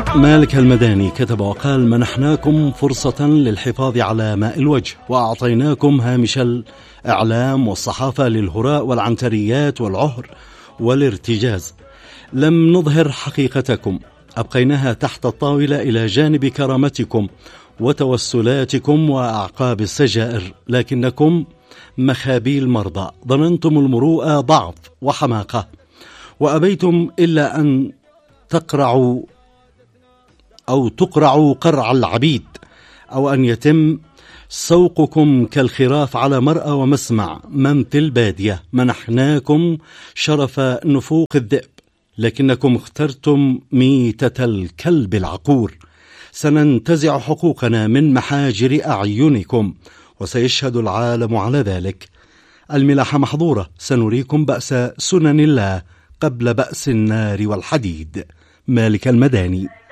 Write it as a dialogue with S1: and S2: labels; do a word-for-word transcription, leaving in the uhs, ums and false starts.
S1: مالك المداني كتب وقال: منحناكم فرصة للحفاظ على ماء الوجه، وأعطيناكم هامش الإعلام والصحافة للهراء والعنتريات والعهر والارتجاز. لم نظهر حقيقتكم، أبقيناها تحت الطاولة إلى جانب كرامتكم وتوسلاتكم وأعقاب السجائر، لكنكم مخابيل مرضى. ظننتم المروءة ضعف وحماقة، وأبيتم إلا أن تقرعوا أو تقرعوا قرع العبيد، أو أن يتم سوقكم كالخراف على مرأى ومسمع من في البادية. منحناكم شرف نفوق الذئب، لكنكم اخترتم ميتة الكلب العقور. سننتزع حقوقنا من محاجر أعينكم، وسيشهد العالم على ذلك. الملاحة محظورة، سنريكم بأس سنن الله قبل بأس النار والحديد. مالك المداني.